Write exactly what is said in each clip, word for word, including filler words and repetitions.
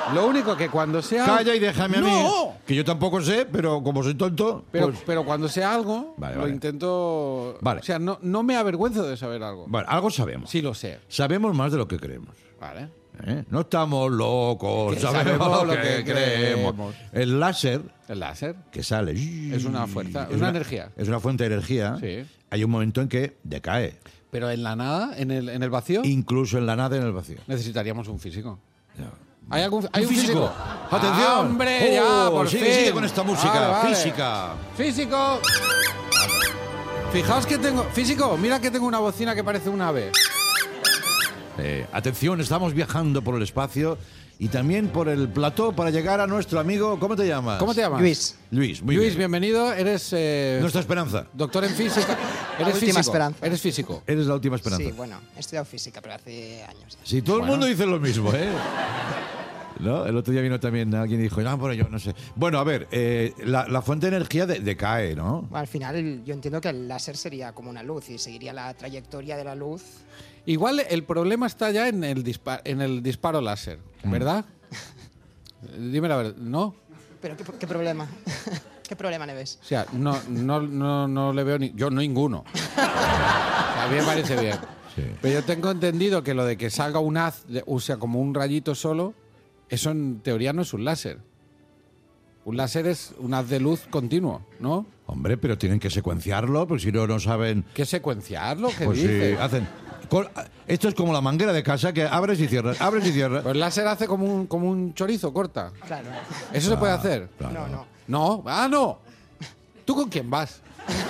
Lo único que cuando sea... Calla y déjame a mí. ¡No! Que yo tampoco sé, pero como soy tonto... Pero, pues... pero cuando sea algo, Vale, lo vale. intento... Vale. O sea, no, no me avergüenzo de saber algo. Bueno, algo sabemos. Sí lo sé. Sabemos más de lo que creemos. Vale. ¿eh? No estamos locos, Que sabemos, sabemos lo lo que, que creemos. creemos. El láser El láser. que sale... Es una fuerza, es una energía. Es una fuente de energía. Sí. Hay un momento en que decae. Pero en la nada, en el, en el vacío, Incluso en la nada y en el vacío. necesitaríamos un físico. Ya. ¿Hay algún hay ¿Un un físico? físico? ¡Atención! Ah, ¡hombre, ya, Oh, por sigue, fin! sigue con esta música. Vale, vale. Física. ¡Físico! Fijaos que tengo... Físico, mira que tengo una bocina que parece un ave. Eh, atención, estamos viajando por el espacio y también por el plató para llegar a nuestro amigo... ¿Cómo te llamas? ¿Cómo te llamas? Luis. Luis, muy Luis, bien. bienvenido. Eres eh, Nuestra esperanza. doctor en física. Eres última físico. esperanza. Eres físico. Eres la última esperanza. Sí, bueno, he estudiado física, pero hace años ya. Sí, todo Bueno. el mundo dice lo mismo, ¿eh? ¿No? El otro día vino también alguien y dijo, no, pero yo no sé. Bueno, a ver, eh, la, la fuente de energía de- decae, ¿no? Bueno, al final yo entiendo que el láser sería como una luz y seguiría la trayectoria de la luz. Igual el problema está ya en el, dispa- en el disparo láser, ¿verdad? Dime la verdad, ¿no? Pero ¿qué, qué problema? ¿Qué problema le ves? O sea, no, no, no, no le veo ni... Yo ninguno. O sea, a mí me parece bien. Sí. Pero yo tengo entendido que lo de que salga un haz, de- o sea, como un rayito solo, eso en teoría no es un láser. Un láser es un haz de luz continuo, ¿no? Hombre, pero tienen que secuenciarlo, porque si no, no saben... ¿Qué secuenciarlo? ¿Qué Pues sí, dices? hacen... col- Esto es como la manguera de casa que abres y cierras, abres y cierras. Pues el láser hace como un, como un chorizo, corta. Claro. ¿Eso se puede hacer? Claro. No, no. No, ah, no. ¿Tú con quién vas?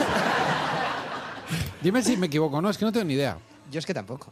Dime si me equivoco, no, es que no tengo ni idea. Yo es que tampoco.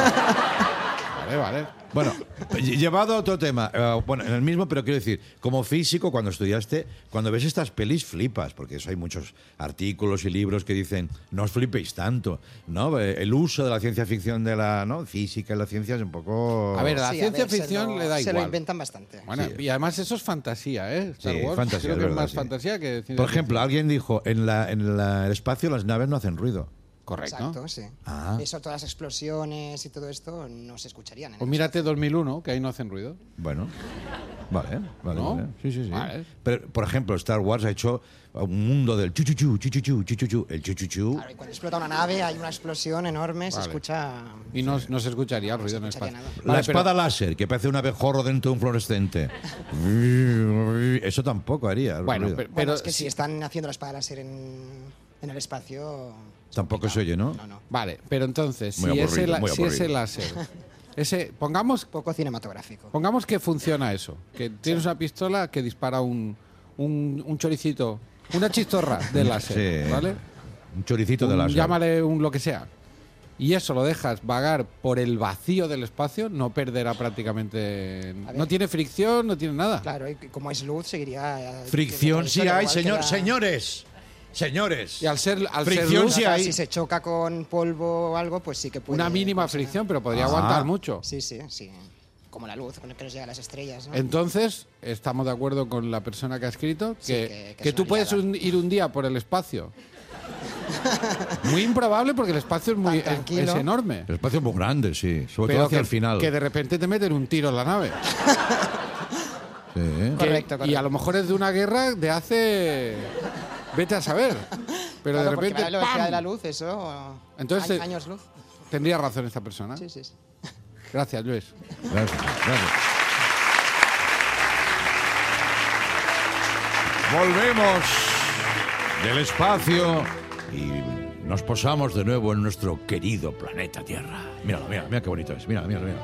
Vale, vale. Bueno, lle- llevado a otro tema, eh, bueno, en el mismo, pero quiero decir, como físico, cuando estudiaste, cuando ves estas pelis flipas, porque eso hay muchos artículos y libros que dicen, no os flipéis tanto, ¿no? Eh, El uso de la ciencia ficción de la ¿no? física y la ciencia es un poco... A ver, la Sí, ciencia ver, se ficción lo- le da Se igual. lo inventan bastante. Bueno, Sí. y además eso es fantasía, ¿eh? Star Sí, Wars, fantasía, creo es que es verdad, más sí. fantasía que ciencia Por ejemplo, ficción. alguien dijo, en, la, en la- el espacio las naves no hacen ruido. Correcto. Exacto, sí. Ah. Eso, todas las explosiones y todo esto no se escucharían. En Pues el mírate dos mil uno, que ahí no hacen ruido. Bueno, vale, vale, ¿No? vale. Sí, sí, sí. Vale. Pero, por ejemplo, Star Wars ha hecho un mundo del chuchuchu, chuchuchu, chuchuchu. El chuchuchu... Claro, y cuando explota una nave hay una explosión enorme, se Vale. escucha... Y no, no se escucharía ruido en el escucharía espacio. nada. La Vale, pero- espada láser, que parece un abejorro dentro de un fluorescente. Eso tampoco haría Bueno, ruido. pero, Bueno, pero es que si- si están haciendo la espada láser en, en el espacio... es Tampoco complicado. se oye, ¿no? No, no. Vale, pero entonces, Muy si, aburrido, ese, la- muy si ese aburrido. láser, ese, pongamos, Poco cinematográfico. pongamos que funciona eso, que tienes una pistola que dispara un, un, un choricito, una chistorra de láser, Sí. ¿vale? Un choricito de Un- láser. Llámale un lo que sea. Y eso lo dejas vagar por el vacío del espacio, no perderá prácticamente... A ver. No tiene fricción, no tiene nada. Claro, y como es luz, seguiría... Fricción sí hay, señor, señor señores. Señores. Y al ser, al ser Fricción luz, sí hay. Si se choca con polvo o algo, pues sí que puede... una mínima pues, fricción, pero podría Ah. aguantar mucho. Sí, sí, sí. Como la luz, con el que nos llega a las estrellas, ¿no? Entonces, estamos de acuerdo con la persona que ha escrito Sí, que, que- que que es tú una puedes liada. un- ir un día por el espacio. Muy improbable porque el espacio es muy Tan es, tranquilo. es enorme. El espacio es muy grande, sí. Sobre Pero todo hacia que, el final. que de repente te meten un tiro en la nave. Sí. Que- Correcto, Y correcto. a lo mejor es de una guerra de hace... Vete a saber. Pero Claro, de porque repente... va a la velocidad ¡pam! de la luz, eso... Entonces, a- eh, años luz. Tendría razón esta persona. Sí, sí, sí. Gracias, Luis. Gracias, gracias. Volvemos del espacio y nos posamos de nuevo en nuestro querido planeta Tierra. Mira, mira, mira qué bonito es. Mira, mira, mira.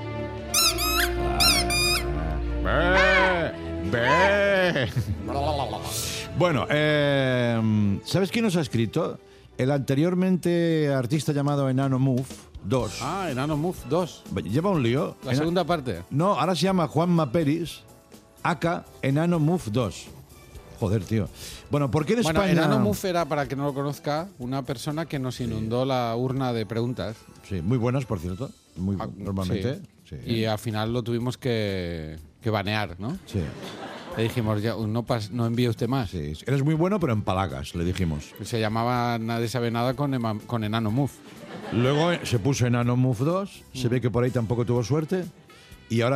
Ve, ve. Bueno, eh, ¿sabes quién nos ha escrito? El anteriormente artista llamado Enano Move dos. Ah, Enano Move dos. Lleva un lío. La Ena- segunda parte. No, ahora se llama Juanma Peris, aka Enano Move dos. Joder, tío. Bueno, ¿por qué en Bueno, España...? Enano Move era, para que no lo conozca, una persona que nos inundó la urna de preguntas. Sí, muy buenas, por cierto. Muy Ah, normalmente. sí. Sí. Y al final lo tuvimos que, que banear, ¿no? Sí, Le dijimos, ya, no, pas- no envíe usted más. sí. Eres muy bueno, pero en palagas, le dijimos. Se llamaba Nadie sabe nada con, Ema- con Enano Move. Luego eh, se puso Enano Move dos. Se ve que por ahí tampoco tuvo suerte. Y ahora